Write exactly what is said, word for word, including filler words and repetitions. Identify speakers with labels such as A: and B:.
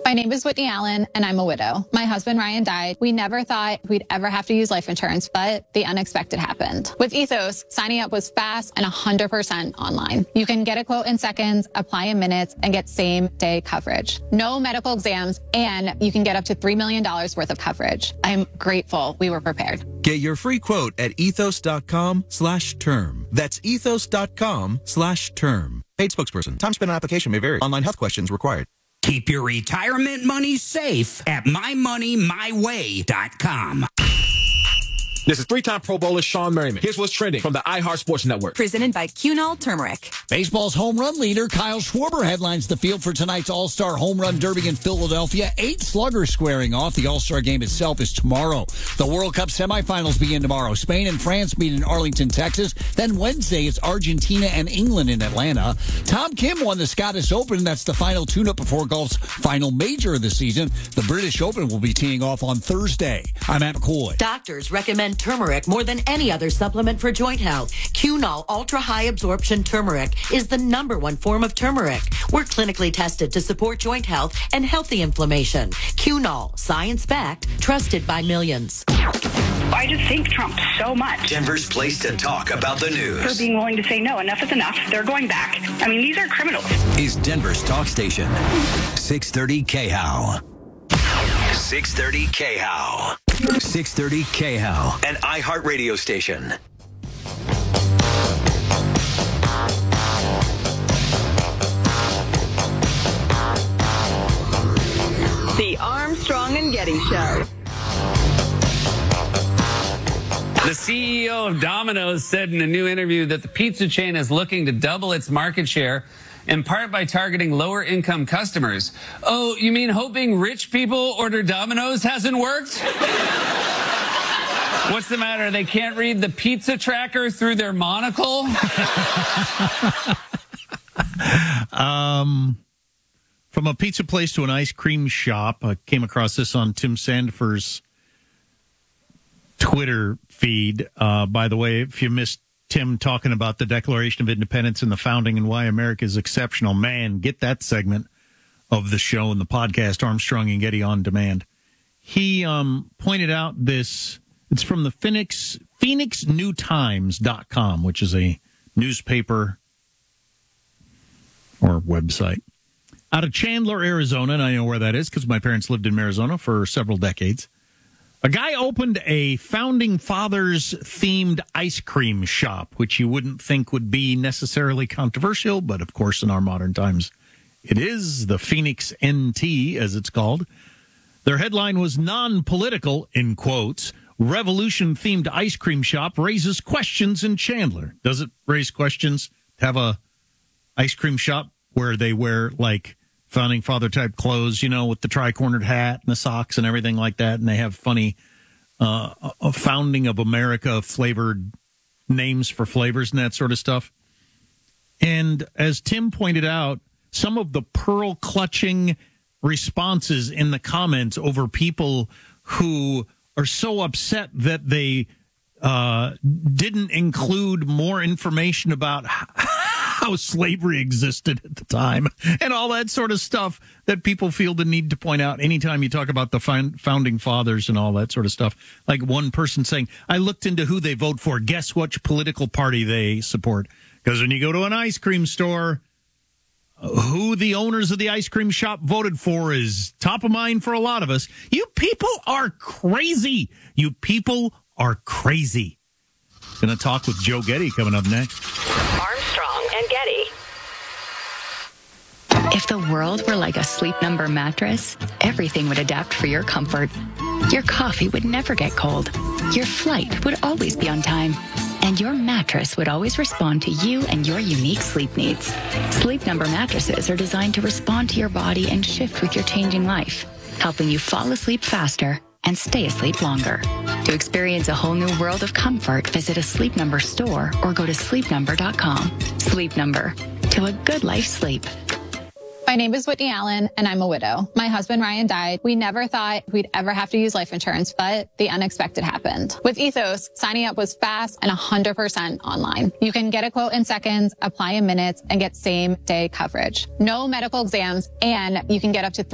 A: My name is Whitney Allen, and I'm a widow. My husband, Ryan, died. We never thought we'd ever have to use life insurance, but the unexpected happened. With Ethos, signing up was fast and one hundred percent online. You can get a quote in seconds, apply in minutes, and get same-day coverage. No medical exams, and you can get up to three million dollars worth of coverage. I'm grateful we were prepared.
B: Get your free quote at ethos.com slash term. That's ethos.com slash term. Paid spokesperson. Time spent on application may vary. Online health questions required.
C: Keep your retirement money safe at my money my way dot com.
D: This is three-time Pro Bowler Sean Merriman. Here's what's trending from the iHeart Sports Network.
E: Presented by Cunol Turmeric.
F: Baseball's home run leader, Kyle Schwarber, headlines the field for tonight's All-Star Home Run Derby in Philadelphia. Eight sluggers squaring off. The All-Star game itself is tomorrow. The World Cup semifinals begin tomorrow. Spain and France meet in Arlington, Texas. Then Wednesday, it's Argentina and England in Atlanta. Tom Kim won the Scottish Open. That's the final tune-up before golf's final major of the season. The British Open will be teeing off on Thursday. I'm Matt McCoy.
E: Doctors recommend turmeric more than any other supplement for joint health. Cunol Ultra High Absorption Turmeric is the number one form of turmeric. We're clinically tested to support joint health and healthy inflammation. Cunol, science-backed, trusted by millions.
G: I just thank Trump so much.
H: Denver's place to talk about the news.
G: For being willing to say no, enough is enough. They're going back. I mean, these are criminals.
H: Is Denver's talk station. six thirty K H O W. six thirty K H O W. six thirty K H O W, an iHeart radio station.
I: The Armstrong and Getty Show.
J: The C E O of Domino's said in a new interview that the pizza chain is looking to double its market share, in part by targeting lower-income customers. Oh, you mean hoping rich people order Domino's hasn't worked? What's the matter? They can't read the pizza tracker through their monocle?
K: um, from a pizza place to an ice cream shop. I came across this on Tim Sandefur's Twitter feed. Uh, by the way, if you missed Tim talking about the Declaration of Independence and the founding and why America is exceptional, man, get that segment of the show and the podcast, Armstrong and Getty On Demand. He um, pointed out this. It's from the Phoenix, Phoenix New Times dot com, which is a newspaper or website out of Chandler, Arizona, and I know where that is because my parents lived in Arizona for several decades. A guy opened a Founding Fathers-themed ice cream shop, which you wouldn't think would be necessarily controversial, but of course in our modern times it is. The Phoenix N T, as it's called. Their headline was non-political, in quotes, revolution-themed ice cream shop raises questions in Chandler. Does it raise questions to have a ice cream shop where they wear, like, Founding Father type clothes, you know, with the tri-cornered hat and the socks and everything like that, and they have funny uh, a founding of America flavored names for flavors and that sort of stuff. And as Tim pointed out, some of the pearl clutching responses in the comments over people who are so upset that they uh, didn't include more information about how slavery existed at the time and all that sort of stuff that people feel the need to point out anytime you talk about the founding fathers and all that sort of stuff. Like one person saying, I looked into who they vote for. Guess which political party they support? Because when you go to an ice cream store, who the owners of the ice cream shop voted for is top of mind for a lot of us. You people are crazy. You people are crazy. Going to talk with Joe Getty coming up next.
I: Armstrong and Getty.
L: If the world were like a Sleep Number mattress, everything would adapt for your comfort. Your coffee would never get cold. Your flight would always be on time. And your mattress would always respond to you and your unique sleep needs. Sleep Number mattresses are designed to respond to your body and shift with your changing life, helping you fall asleep faster and stay asleep longer. To experience a whole new world of comfort, visit a Sleep Number store or go to sleep number dot com. Sleep Number. To a good life sleep.
A: My name is Whitney Allen, and I'm a widow. My husband, Ryan, died. We never thought we'd ever have to use life insurance, but the unexpected happened. With Ethos, signing up was fast and one hundred percent online. You can get a quote in seconds, apply in minutes, and get same-day coverage. No medical exams, and you can get up to three